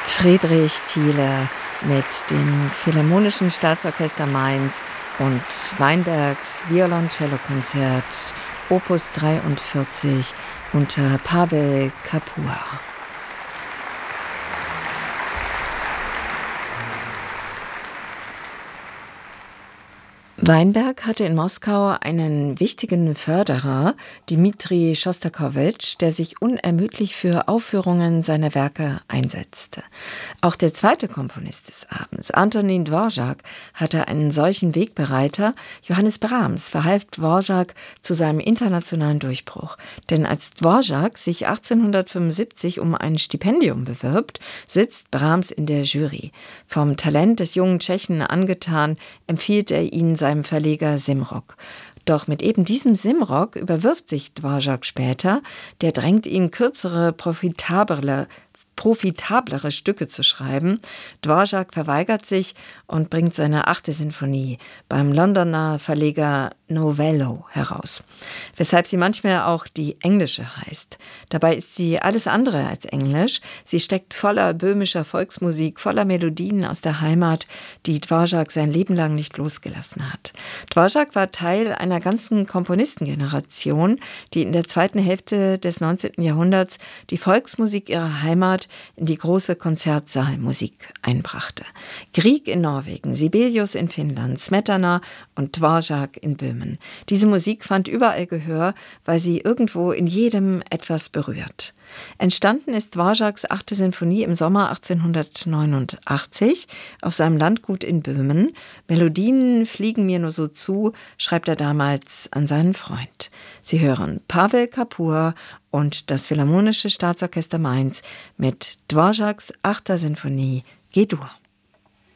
Friedrich Thiele mit dem Philharmonischen Staatsorchester Mainz und Weinbergs Violoncellokonzert Opus 43 unter Pavel Kapur. Weinberg hatte in Moskau einen wichtigen Förderer, Dmitri Schostakowitsch, der sich unermüdlich für Aufführungen seiner Werke einsetzte. Auch der zweite Komponist des Abends, Antonin Dvorak, hatte einen solchen Wegbereiter. Johannes Brahms verhalf Dvorak zu seinem internationalen Durchbruch. Denn als Dvorak sich 1875 um ein Stipendium bewirbt, sitzt Brahms in der Jury. Vom Talent des jungen Tschechen angetan, empfiehlt er ihn seinem Verleger Simrock. Doch mit eben diesem Simrock überwirft sich Dvorak später, der drängt ihn, kürzere, profitablere Stücke zu schreiben. Dvorak verweigert sich und bringt seine 8. Sinfonie beim Londoner Verleger Novello heraus, weshalb sie manchmal auch die englische heißt. Dabei ist sie alles andere als englisch. Sie steckt voller böhmischer Volksmusik, voller Melodien aus der Heimat, die Dvorak sein Leben lang nicht losgelassen hat. Dvorak war Teil einer ganzen Komponistengeneration, die in der zweiten Hälfte des 19. Jahrhunderts die Volksmusik ihrer Heimat in die große Konzertsaalmusik einbrachte. Grieg in Norwegen, Sibelius in Finnland, Smetana und Dvorak in Böhmen. Diese Musik fand überall Gehör, weil sie irgendwo in jedem etwas berührt. Entstanden ist Dvoraks 8. Sinfonie im Sommer 1889 auf seinem Landgut in Böhmen. Melodien fliegen mir nur so zu, schreibt er damals an seinen Freund. Sie hören Pavel Kapur und das Philharmonische Staatsorchester Mainz mit Dvoraks 8. Sinfonie G-Dur.